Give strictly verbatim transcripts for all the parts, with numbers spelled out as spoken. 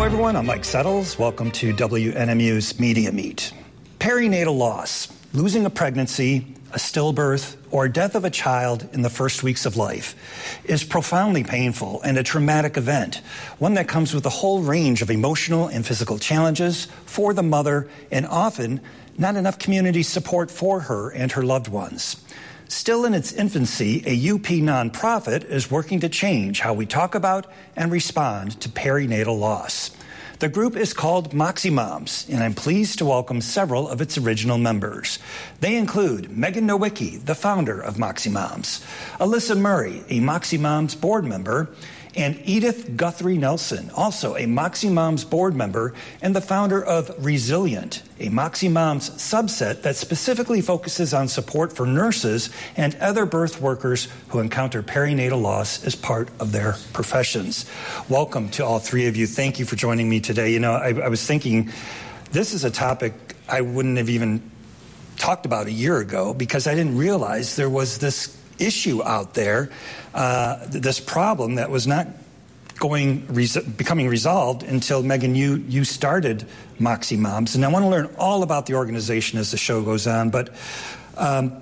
everyone, I'm Mike Settles. Welcome to W N M U's Media Meet. Perinatal loss, losing a pregnancy, a stillbirth, or death of a child in the first weeks of life is profoundly painful and a traumatic event, one that comes with a whole range of emotional and physical challenges for the mother and often not enough community support for her and her loved ones. Still in its infancy, a U P nonprofit is working to change how we talk about and respond to perinatal loss. The group is called Moxie Moms, and I'm pleased to welcome several of its original members. They include Megan Nowicki, the founder of Moxie Moms, Alyssa Murray, a Moxie Moms board member, and Edith Guthrie Nelson, also a Moxie Moms board member and the founder of Resilient, a Moxie Moms subset that specifically focuses on support for nurses and other birth workers who encounter perinatal loss as part of their professions. Welcome to all three of you. Thank you for joining me today. You know, I, I was thinking this is a topic I wouldn't have even talked about a year ago because I didn't realize there was this issue out there, uh, this problem that was not going res- becoming resolved until, Megan, you you started Moxie Moms, and I want to learn all about the organization as the show goes on. But um,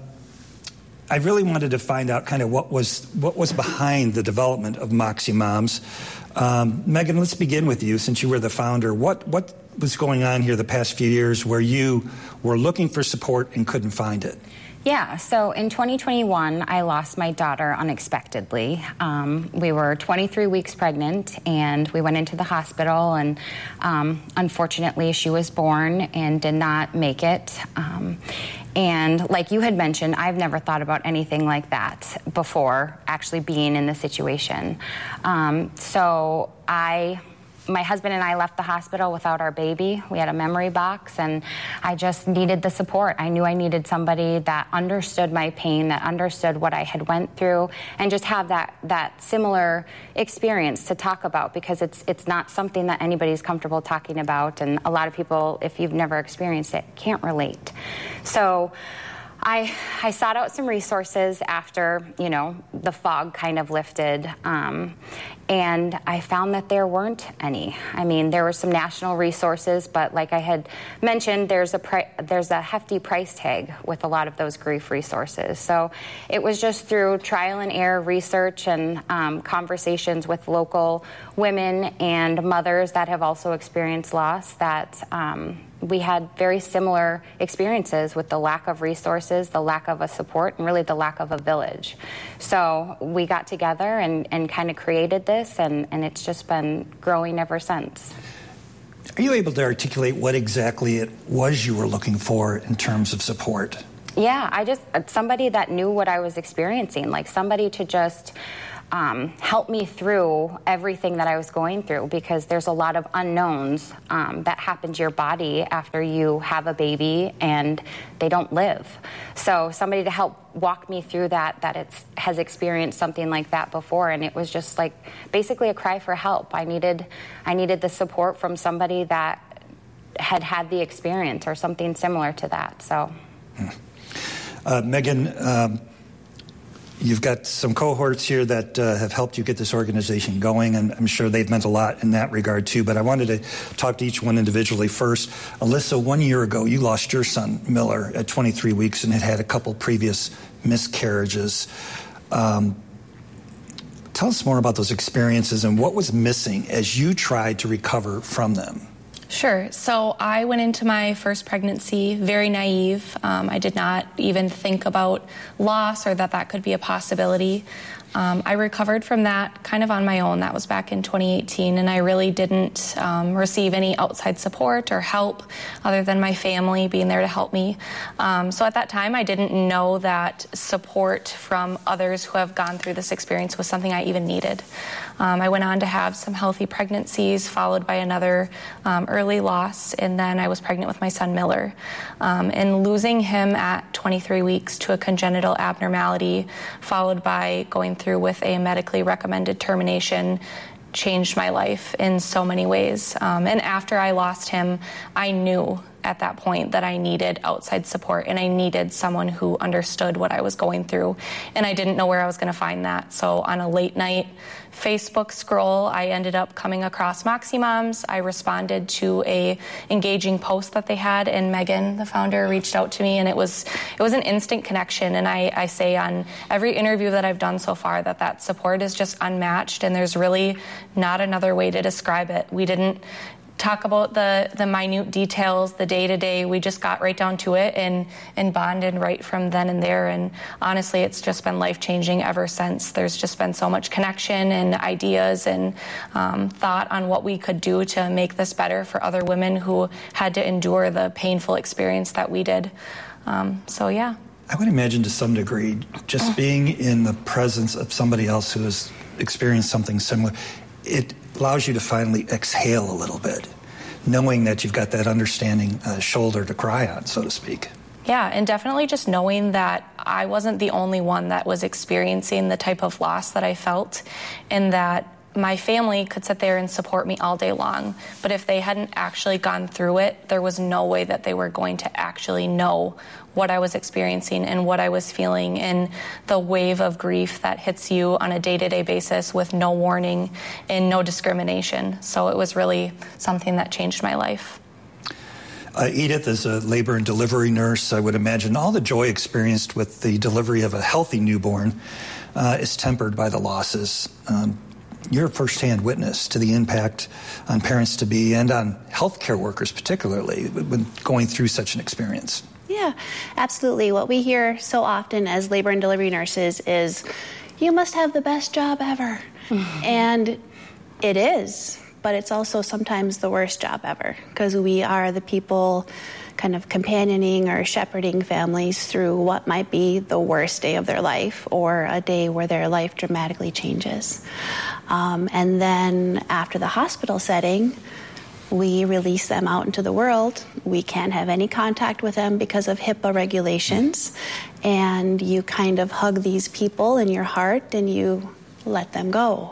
I really wanted to find out kind of what was what was behind the development of Moxie Moms. Um, Megan, let's begin with you, since you were the founder. What what was going on here the past few years where you were looking for support and couldn't find it? Yeah, so in twenty twenty-one, I lost my daughter unexpectedly. Um, we were twenty-three weeks pregnant, and we went into the hospital, and um, unfortunately, she was born and did not make it. Um, and like you had mentioned, I've never thought about anything like that before actually being in the situation. Um, so I... My husband and I left the hospital without our baby. We had a memory box, and I just needed the support. I knew I needed somebody that understood my pain, that understood what I had went through, and just have that that similar experience to talk about, because it's it's not something that anybody's comfortable talking about, and a lot of people, if you've never experienced it, can't relate. So I, I sought out some resources after, you know, the fog kind of lifted, um, and I found that there weren't any. I mean, there were some national resources, but like I had mentioned, there's a pri- there's a hefty price tag with a lot of those grief resources. So it was just through trial and error research and um, conversations with local women and mothers that have also experienced loss that um, we had very similar experiences with the lack of resources, the lack of a support, and really the lack of a village. So we got together and, and kind of created this, and, and it's just been growing ever since. Are you able to articulate what exactly it was you were looking for in terms of support? Yeah, I just, somebody that knew what I was experiencing, like somebody to just Um, help me through everything that I was going through, because there's a lot of unknowns um, that happen to your body after you have a baby and they don't live. So somebody to help walk me through that, that it's, has experienced something like that before, and it was just like basically a cry for help. I needed, I needed the support from somebody that had had the experience or something similar to that. So, uh, Megan, um, you've got some cohorts here that uh, have helped you get this organization going, and I'm sure they've meant a lot in that regard too, but I wanted to talk to each one individually first. Alyssa, one year ago, you lost your son, Miller, at twenty-three weeks and had had a couple previous miscarriages. Um, tell us more about those experiences and what was missing as you tried to recover from them. Sure. So I went into my first pregnancy very naive. Um, I did not even think about loss or that that could be a possibility. Um, I recovered from that kind of on my own. That was back in twenty eighteen, and I really didn't um, receive any outside support or help other than my family being there to help me. Um, so at that time, I didn't know that support from others who have gone through this experience was something I even needed. Um, I went on to have some healthy pregnancies, followed by another um, early loss, and then I was pregnant with my son, Miller. Um, and losing him at twenty-three weeks to a congenital abnormality, followed by going through with a medically recommended termination, changed my life in so many ways. Um, and after I lost him, I knew at that point that I needed outside support, and I needed someone who understood what I was going through, and I didn't know where I was going to find that. So on a late night Facebook scroll, I ended up coming across Moxie Moms. I responded to a engaging post that they had, and Megan, the founder, reached out to me, and it was it was an instant connection. And I, I say on every interview that I've done so far that that support is just unmatched, and there's really not another way to describe it. We didn't talk about the, the minute details, the day-to-day. We just got right down to it and, and bonded right from then and there. And honestly, it's just been life-changing ever since. There's just been so much connection and ideas and um, thought on what we could do to make this better for other women who had to endure the painful experience that we did. Um, so, yeah. I would imagine to some degree, just being in the presence of somebody else who has experienced something similar, it allows you to finally exhale a little bit, knowing that you've got that understanding uh, shoulder to cry on, so to speak. Yeah, and definitely just knowing that I wasn't the only one that was experiencing the type of loss that I felt, and that my family could sit there and support me all day long. But if they hadn't actually gone through it, there was no way that they were going to actually know what I was experiencing and what I was feeling, and the wave of grief that hits you on a day-to-day basis with no warning and no discrimination. So it was really something that changed my life. Uh, Edith, as a labor and delivery nurse, I would imagine all the joy experienced with the delivery of a healthy newborn uh, is tempered by the losses. Um, You're a firsthand witness to the impact on parents-to-be and on healthcare workers particularly when going through such an experience. Yeah, absolutely. What we hear so often as labor and delivery nurses is, you must have the best job ever. Mm-hmm. And it is, but it's also sometimes the worst job ever, because we are the people kind of companioning or shepherding families through what might be the worst day of their life, or a day where their life dramatically changes. Um, and then after the hospital setting, we release them out into the world. We can't have any contact with them because of HIPAA regulations. And you kind of hug these people in your heart and you let them go.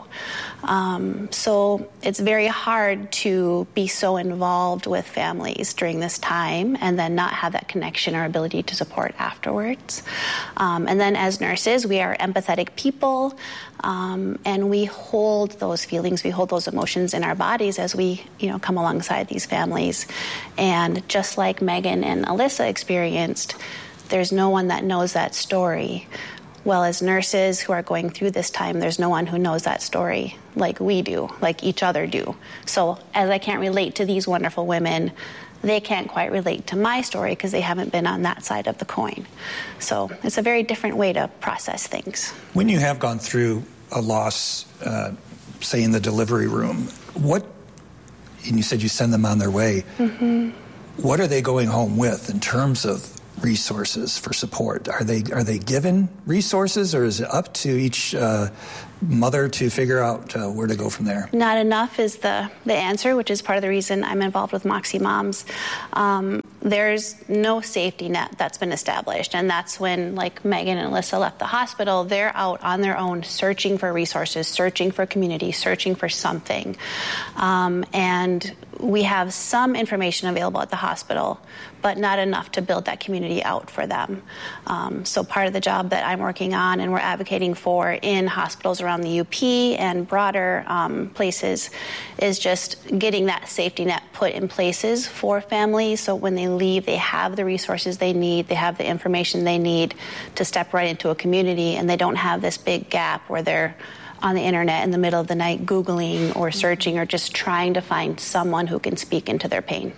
Um, so it's very hard to be so involved with families during this time and then not have that connection or ability to support afterwards. Um, and then as nurses, we are empathetic people, um, and we hold those feelings, we hold those emotions in our bodies as we, you know, come alongside these families. And just like Megan and Alyssa experienced, there's no one that knows that story. Well, as nurses who are going through this time, there's no one who knows that story like we do, like each other do. So as I can't relate to these wonderful women, they can't quite relate to my story because they haven't been on that side of the coin. So it's a very different way to process things. When you have gone through a loss, uh, say in the delivery room, what, and you said you send them on their way, mm-hmm. what are they going home with in terms of resources for support? Are they are they given resources, or is it up to each uh, mother to figure out uh, where to go from there? Not enough is the, the answer, which is part of the reason I'm involved with Moxie Moms. Um, there's no safety net that's been established, and that's when, like Megan and Alyssa left the hospital, they're out on their own searching for resources, searching for community, searching for something. Um, and we have some information available at the hospital, but not enough to build that community out for them. Um, so part of the job that I'm working on and we're advocating for in hospitals around the U P and broader um, places is just getting that safety net put in places for families, so when they leave, they have the resources they need, they have the information they need to step right into a community, and they don't have this big gap where they're on the internet in the middle of the night Googling or searching or just trying to find someone who can speak into their pain.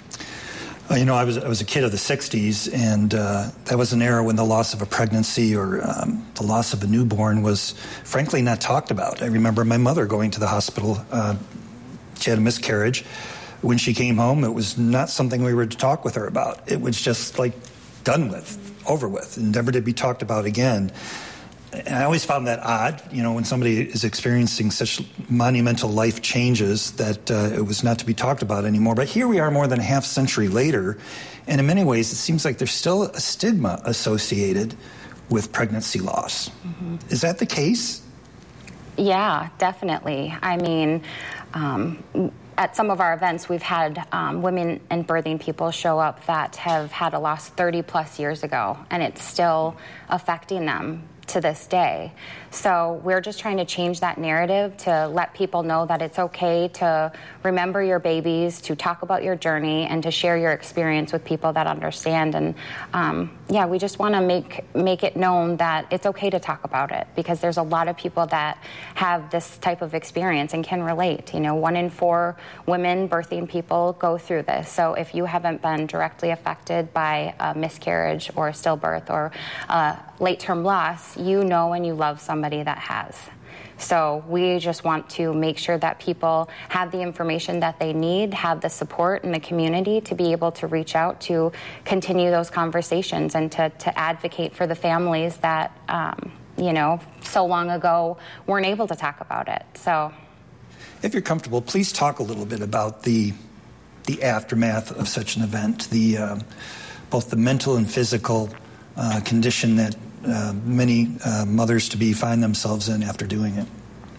Uh, you know, I was I was a kid of the sixties, and uh, that was an era when the loss of a pregnancy or um, the loss of a newborn was, frankly, not talked about. I remember my mother going to the hospital. Uh, she had a miscarriage. When she came home, it was not something we were to talk with her about. It was just like done with, over with, and never to be talked about again. And I always found that odd, you know, when somebody is experiencing such monumental life changes that uh, it was not to be talked about anymore. But here we are more than a half century later, and in many ways it seems like there's still a stigma associated with pregnancy loss. Mm-hmm. Is that the case? Yeah, definitely. I mean, um, at some of our events, we've had um, women and birthing people show up that have had a loss thirty plus years ago, and it's still affecting them to this day. So we're just trying to change that narrative to let people know that it's okay to remember your babies, to talk about your journey, and to share your experience with people that understand. And um, yeah, we just want to make make it known that it's okay to talk about it, because there's a lot of people that have this type of experience and can relate. You know, one in four women birthing people go through this. So if you haven't been directly affected by a miscarriage or a stillbirth or a late-term loss, you know and you love somebody that has. So we just want to make sure that people have the information that they need, have the support in the community to be able to reach out to continue those conversations and to, to advocate for the families that, um, you know, so long ago weren't able to talk about it. So, if you're comfortable, please talk a little bit about the the aftermath of such an event, the uh, both the mental and physical uh, condition that Uh, many uh, mothers-to-be find themselves in after doing it.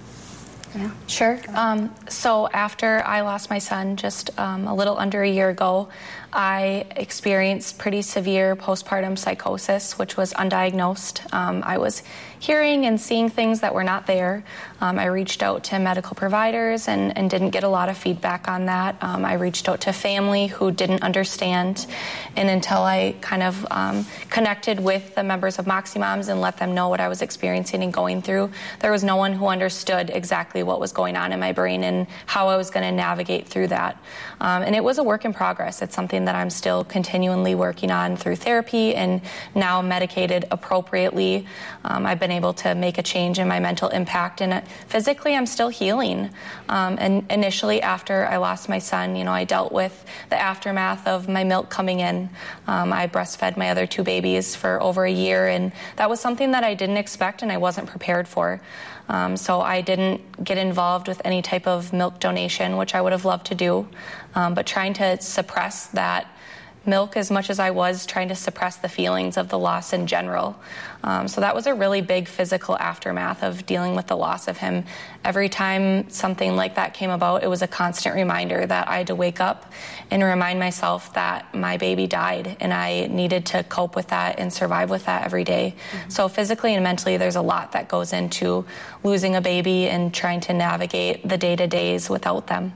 Yeah, sure. Um, so after I lost my son just um, a little under a year ago, I experienced pretty severe postpartum psychosis, which was undiagnosed. Um, I was hearing and seeing things that were not there. Um, I reached out to medical providers and, and didn't get a lot of feedback on that. Um, I reached out to family who didn't understand. And until I kind of um, connected with the members of Moxie Moms and let them know what I was experiencing and going through, there was no one who understood exactly what was going on in my brain and how I was going to navigate through that. Um, and it was a work in progress. It's something that I'm still continually working on through therapy and now medicated appropriately. Um, I've been able to make a change in my mental impact, and physically I'm still healing. Um, and initially after I lost my son, you know, I dealt with the aftermath of my milk coming in. Um, I breastfed my other two babies for over a year, and that was something that I didn't expect and I wasn't prepared for. Um, so I didn't get involved with any type of milk donation, which I would have loved to do, um, but trying to suppress that milk as much as I was trying to suppress the feelings of the loss in general. Um, so that was a really big physical aftermath of dealing with the loss of him. Every time something like that came about, it was a constant reminder that I had to wake up and remind myself that my baby died, and I needed to cope with that and survive with that every day. Mm-hmm. So physically and mentally, there's a lot that goes into losing a baby and trying to navigate the day-to-days without them.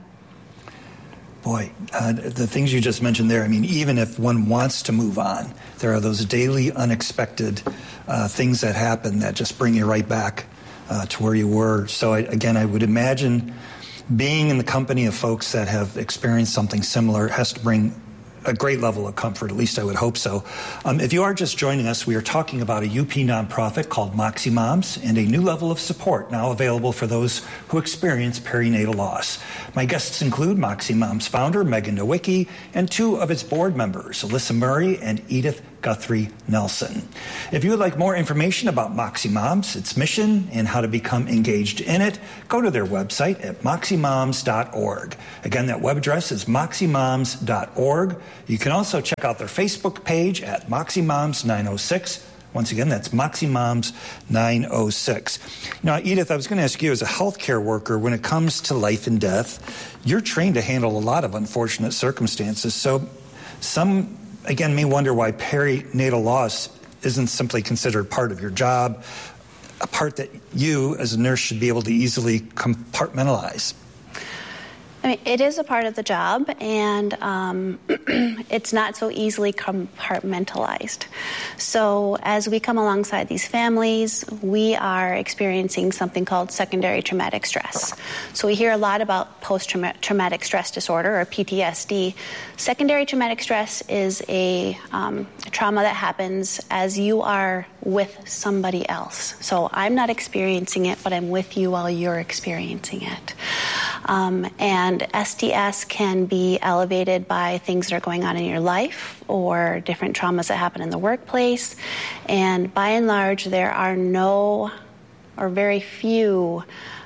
Boy, uh, the things you just mentioned there, I mean, even if one wants to move on, there are those daily unexpected uh, things that happen that just bring you right back uh, to where you were. So, I, again, I would imagine being in the company of folks that have experienced something similar has to bring a great level of comfort, at least I would hope so. Um, if you are just joining us, we are talking about a U P nonprofit called Moxie Moms and a new level of support now available for those who experience perinatal loss. My guests include Moxie Moms founder Megan Nowicki and two of its board members, Alyssa Murray and Edith Guthrie Nelson. If you would like more information about Moxie Moms, its mission, and how to become engaged in it, go to their website at moxie moms dot org. Again, that web address is moxie moms dot org. You can also check out their Facebook page at Moxie Moms nine oh six. Once again, that's Moxie Moms nine oh six. Now, Edith, I was going to ask you, as a healthcare worker, when it comes to life and death, you're trained to handle a lot of unfortunate circumstances. So some, again, may wonder why perinatal loss isn't simply considered part of your job, a part that you, as a nurse, should be able to easily compartmentalize. I mean, it is a part of the job, and um, it's not so easily compartmentalized. So as we come alongside these families, we are experiencing something called secondary traumatic stress. So we hear a lot about post-traumatic stress disorder, or P T S D. Secondary traumatic stress is a, um, a trauma that happens as you are with somebody else. So I'm not experiencing it, but I'm with you while you're experiencing it. Um, and S T S can be elevated by things that are going on in your life or different traumas that happen in the workplace. And by and large, there are no or very few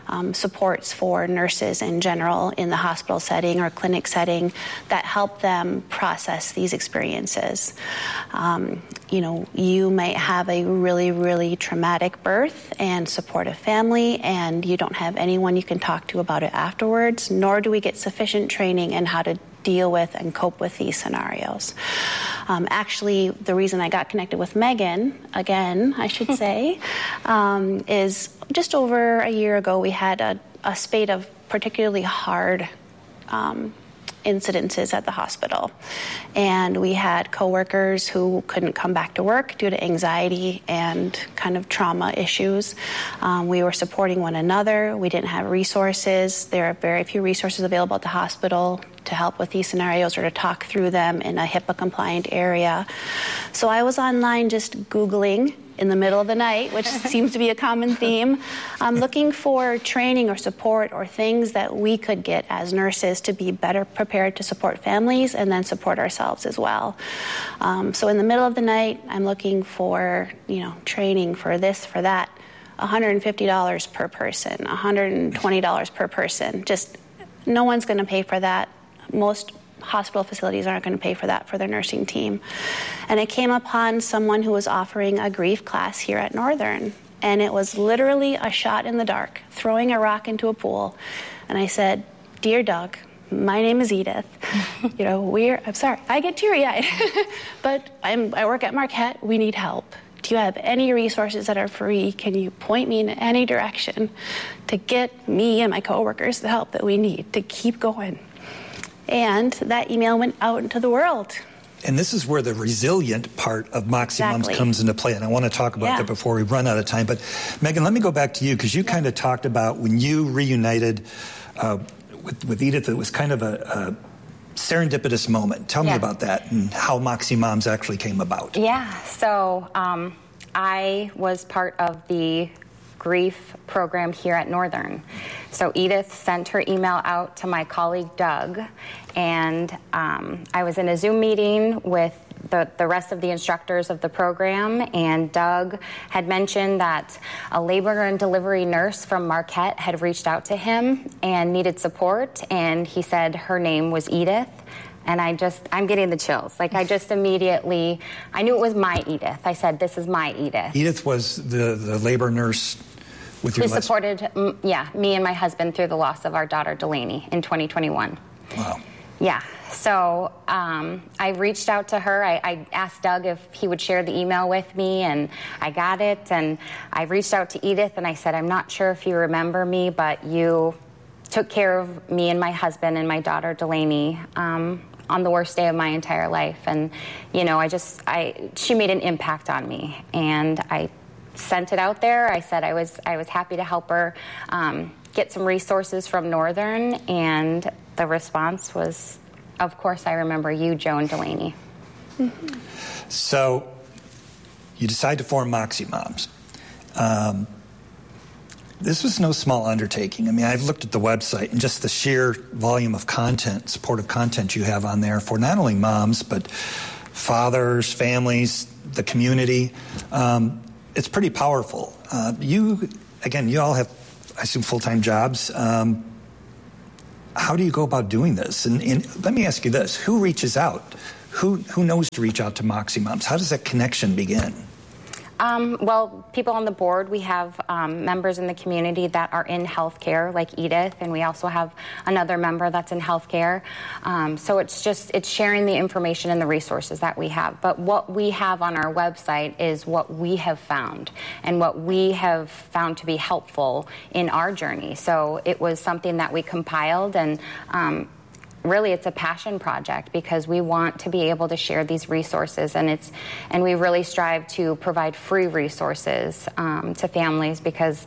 um, supports for nurses in general in the hospital setting or clinic setting that help them process these experiences. Um, you know, you might have a really, really traumatic birth and support a family, and you don't have anyone you can talk to about it afterwards, nor do we get sufficient training in how to deal with and cope with these scenarios. Um, actually, the reason I got connected with Megan, again, I should say, um, is just over a year ago we had a, a spate of particularly hard um, incidences at the hospital. And we had coworkers who couldn't come back to work due to anxiety and kind of trauma issues. Um, we were supporting one another. We didn't have resources. There are very few resources available at the hospital to help with these scenarios or to talk through them in a HIPAA compliant area. So I was online just Googling in the middle of the night, which seems to be a common theme, um, looking for training or support or things that we could get as nurses to be better prepared to support families and then support ourselves as well. Um, so in the middle of the night, I'm looking for, you know, training for this, for that, one hundred fifty dollars per person, one hundred twenty dollars per person. Just no one's going to pay for that. Most hospital facilities aren't going to pay for that for their nursing team. And I came upon someone who was offering a grief class here at Northern, and it was literally a shot in the dark, throwing a rock into a pool. And I said, "Dear Doug, my name is Edith. You know, we're, I'm sorry, I get teary-eyed, but I'm, I work at Marquette. We need help. Do you have any resources that are free? Can you point me in any direction to get me and my coworkers the help that we need to keep going?" And that email went out into the world. And this is where the resilient part of Moxie Exactly. Moms comes into play. And I want to talk about Yeah. that before we run out of time. But Megan, let me go back to you, because you yeah. kind of talked about when you reunited uh, with, with Edith, it was kind of a, a serendipitous moment. Tell yeah. me about that and how Moxie Moms actually came about. Yeah, so um, I was part of the grief program here at Northern. So Edith sent her email out to my colleague Doug, and um, I was in a Zoom meeting with the, the rest of the instructors of the program, and Doug had mentioned that a labor and delivery nurse from Marquette had reached out to him and needed support, and he said her name was Edith. And I just, I'm getting the chills. Like, I just immediately, I knew it was my Edith. I said, this is my Edith. Edith was the, the labor nurse with your Who supported, m- yeah, me and my husband through the loss of our daughter, Delaney, in twenty twenty-one. Wow. Yeah, so um, I reached out to her. I, I asked Doug if he would share the email with me, and I got it. And I reached out to Edith, and I said, I'm not sure if you remember me, but you took care of me and my husband and my daughter, Delaney, um, on the worst day of my entire life. And, you know, I just, I, she made an impact on me, and I sent it out there. I said I was, I was happy to help her um, get some resources from Northern, and the response was, of course, I remember you, Joan Delaney. Mm-hmm. So you decide to form Moxie Moms. Um, This was no small undertaking. I mean, I've looked at the website and just the sheer volume of content, supportive content you have on there for not only moms, but fathers, families, the community. Um, it's pretty powerful. Uh, you, again, you all have, I assume, full-time jobs. Um, how do you go about doing this? And, and let me ask you this. Who reaches out? Who, who knows to reach out to Moxie Moms? How does that connection begin? Um, well, people on the board, we have um, members in the community that are in healthcare, like Edith, and we also have another member that's in healthcare. Um, so it's just, it's sharing the information and the resources that we have. But what we have on our website is what we have found and what we have found to be helpful in our journey. So it was something that we compiled, and um, really it's a passion project because we want to be able to share these resources, and it's and we really strive to provide free resources um, to families, because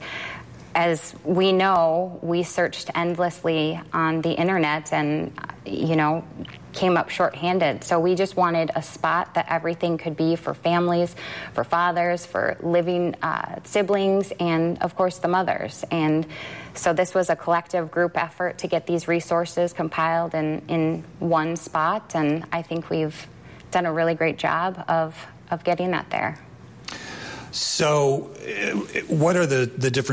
as we know, we searched endlessly on the internet and, you know, came up shorthanded. So we just wanted a spot that everything could be for families, for fathers, for living uh, siblings, and of course the mothers. And so this was a collective group effort to get these resources compiled in, in one spot, and I think we've done a really great job of, of getting that there. So uh, what are the, the different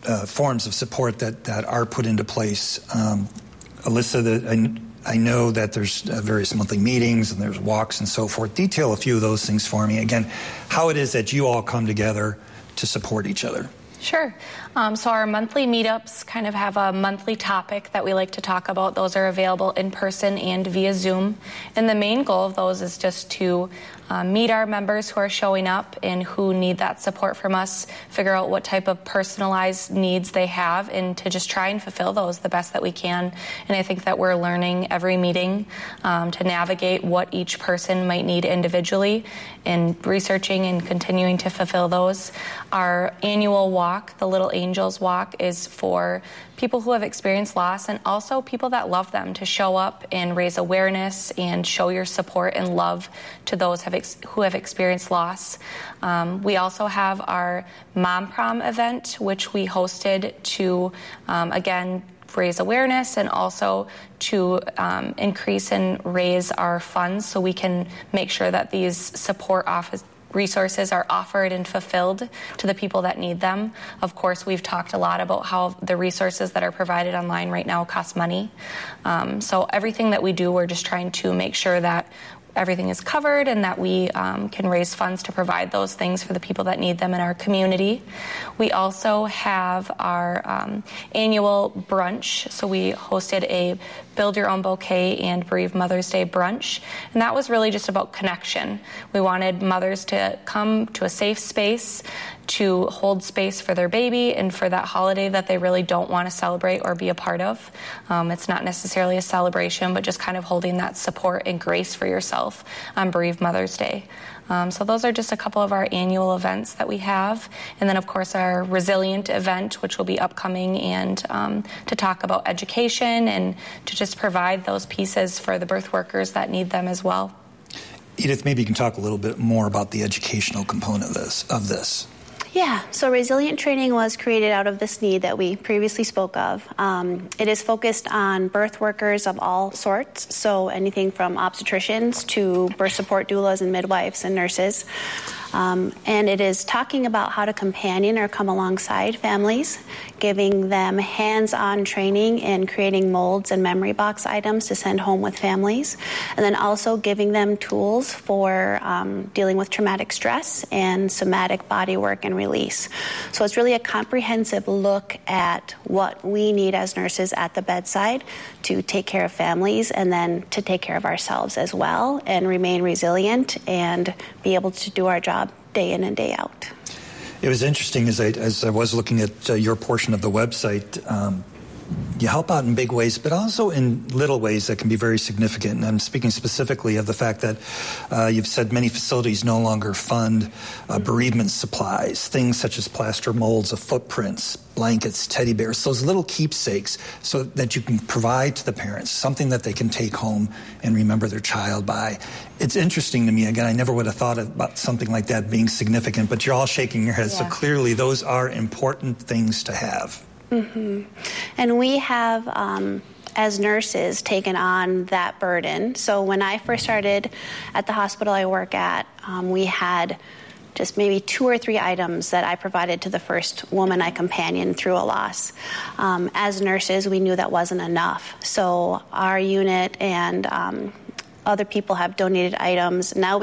uh, forms of support that, that are put into place. Um, Alyssa, the, I, I know that there's uh, various monthly meetings and there's walks and so forth. Detail a few of those things for me. Again, how it is that you all come together to support each other. Sure. Um, so our monthly meetups kind of have a monthly topic that we like to talk about. Those are available in person and via Zoom. And the main goal of those is just to uh, meet our members who are showing up and who need that support from us, figure out what type of personalized needs they have, and to just try and fulfill those the best that we can. And I think that we're learning every meeting um, to navigate what each person might need individually, and researching and continuing to fulfill those. Our annual walk, the Little Angels Walk, is for people who have experienced loss and also people that love them, to show up and raise awareness and show your support and love to those have ex- who have experienced loss. Um, we also have our Mom Prom event, which we hosted to, um, again, raise awareness and also to um, increase and raise our funds so we can make sure that these support office resources are offered and fulfilled to the people that need them. Of course, we've talked a lot about how the resources that are provided online right now cost money. Um, so everything that we do, we're just trying to make sure that everything is covered and that we um, can raise funds to provide those things for the people that need them in our community. We also have our um, annual brunch. So we hosted a Build Your Own Bouquet and Bereaved Mother's Day brunch. And that was really just about connection. We wanted mothers to come to a safe space to hold space for their baby and for that holiday that they really don't want to celebrate or be a part of. Um, it's not necessarily a celebration, but just kind of holding that support and grace for yourself on Bereaved Mother's Day. Um, so those are just a couple of our annual events that we have. And then, of course, our Resilient event, which will be upcoming, and um, to talk about education and to just provide those pieces for the birth workers that need them as well. Edith, maybe you can talk a little bit more about the educational component of this. Of this. Yeah, so Resilient training was created out of this need that we previously spoke of. Um, it is focused on birth workers of all sorts, so anything from obstetricians to birth support doulas and midwives and nurses. Um, and it is talking about how to companion or come alongside families, giving them hands-on training in creating molds and memory box items to send home with families, and then also giving them tools for um, dealing with traumatic stress and somatic body work and release. So it's really a comprehensive look at what we need as nurses at the bedside to take care of families and then to take care of ourselves as well and remain resilient and be able to do our job day in and day out. It was interesting as I, as I was looking at uh, your portion of the website. Um, you help out in big ways, but also in little ways that can be very significant. And I'm speaking specifically of the fact that uh, you've said many facilities no longer fund uh, bereavement supplies, things such as plaster molds of footprints, blankets, teddy bears, those little keepsakes, so that you can provide to the parents something that they can take home and remember their child by. It's interesting to me. Again, I never would have thought about something like that being significant, but you're all shaking your heads. Yeah. So clearly those are important things to have. Mm-hmm. And we have, um, as nurses, taken on that burden. So when I first started at the hospital I work at, um, we had just maybe two or three items that I provided to the first woman I companioned through a loss. Um, as nurses, we knew that wasn't enough. So our unit and um, other people have donated items. Now we